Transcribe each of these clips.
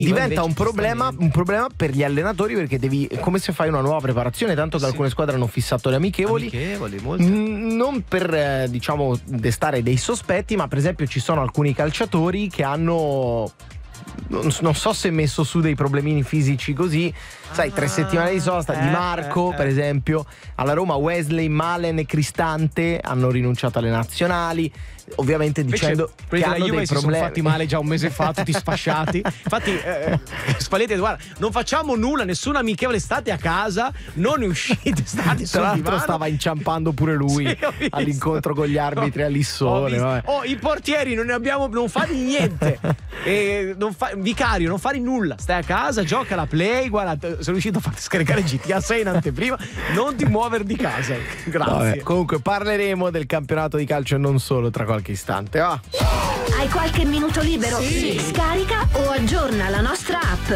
diventa un problema per gli allenatori, perché devi, come se fai una nuova preparazione, tanto che alcune squadre hanno fissato le amichevoli non per diciamo destare dei sospetti, ma per esempio ci sono alcuni calciatori che hanno, non so se messo su dei problemini fisici così, sai, 3 settimane di sosta. Di Marco per esempio, alla Roma Wesley, Malen e Cristante hanno rinunciato alle nazionali, ovviamente dicendo che hanno dei problemi. Si sono fatti male già un mese fa, tutti sfasciati. Infatti Spalletti, guarda, non facciamo nulla, nessuna amichevole, state a casa, non ne uscite, state sul Tra l'altro divano. stava inciampando pure lui all'incontro con gli arbitri a Lissone. I portieri non fate niente. Vicario, non fare nulla, stai a casa, gioca la Play, guarda, sono riuscito a farti scaricare GTA 6 in anteprima, non ti muovere di casa. Grazie. Vabbè, comunque parleremo del campionato di calcio e non solo tra qualche istante. Hai qualche minuto libero? Sì. Scarica o aggiorna la nostra app.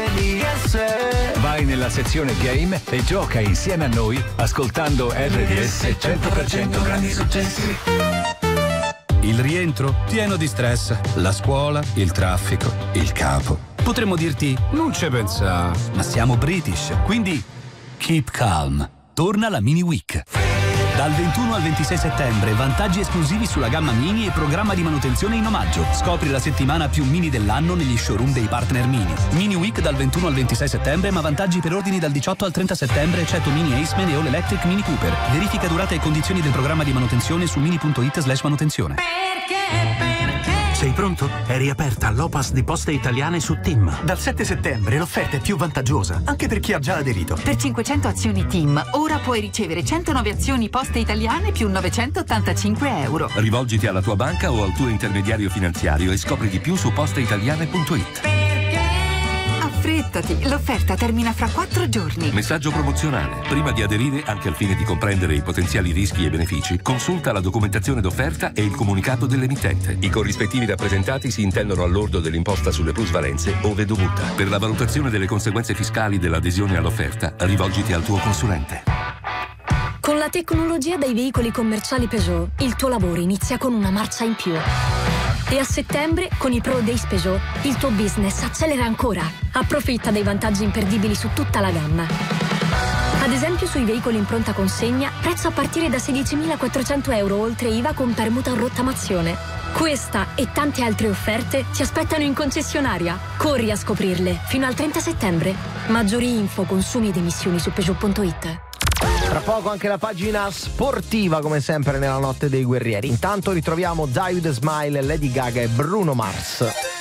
Vai nella sezione game e gioca insieme a noi ascoltando RDS 100% grandi successi. Il rientro pieno di stress, la scuola, il traffico, il capo. Potremmo dirti non ci pensa, ma siamo British, quindi keep calm. Torna la Mini Week. Dal 21 al 26 settembre vantaggi esclusivi sulla gamma Mini e programma di manutenzione in omaggio. Scopri la settimana più mini dell'anno negli showroom dei partner Mini. Mini Week dal 21 al 26 settembre, ma vantaggi per ordini dal 18 al 30 settembre, eccetto Mini Aceman e All Electric Mini Cooper. Verifica durata e condizioni del programma di manutenzione su mini.it/manutenzione. Sei pronto? È riaperta l'Opas di Poste Italiane su TIM. Dal 7 settembre l'offerta è più vantaggiosa, anche per chi ha già aderito. Per 500 azioni TIM, ora puoi ricevere 109 azioni Poste Italiane più 985 euro. Rivolgiti alla tua banca o al tuo intermediario finanziario e scopri di più su posteitaliane.it. Affrettati, l'offerta termina fra 4 giorni. Messaggio promozionale. Prima di aderire, anche al fine di comprendere i potenziali rischi e benefici, consulta la documentazione d'offerta e il comunicato dell'emittente. I corrispettivi rappresentati si intendono al lordo dell'imposta sulle plusvalenze, ove dovuta. Per la valutazione delle conseguenze fiscali dell'adesione all'offerta, rivolgiti al tuo consulente. Con la tecnologia dei veicoli commerciali Peugeot, il tuo lavoro inizia con una marcia in più. E a settembre, con i Pro Days Peugeot, il tuo business accelera ancora. Approfitta dei vantaggi imperdibili su tutta la gamma. Ad esempio sui veicoli in pronta consegna, prezzo a partire da 16.400 euro oltre IVA con permuta o rottamazione. Questa e tante altre offerte ti aspettano in concessionaria. Corri a scoprirle fino al 30 settembre. Maggiori info, consumi ed emissioni su Peugeot.it. Tra poco anche la pagina sportiva, come sempre nella notte dei guerrieri. Intanto ritroviamo David Smile, Lady Gaga e Bruno Mars.